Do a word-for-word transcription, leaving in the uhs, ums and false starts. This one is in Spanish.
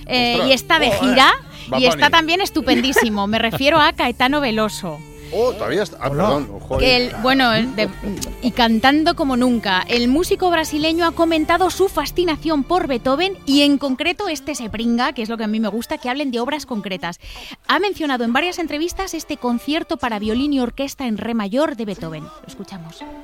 eh, y está de gira oh, y está también estupendísimo. Me refiero a Caetano Veloso. Oh, todavía está. Ah, perdón. Oh, que el, bueno, el de, y cantando como nunca. El músico brasileño ha comentado su fascinación por Beethoven y en concreto este se pringa, que es lo que a mí me gusta, que hablen de obras concretas. Ha mencionado en varias entrevistas este concierto para violín y orquesta en re mayor de Beethoven. Lo escuchamos.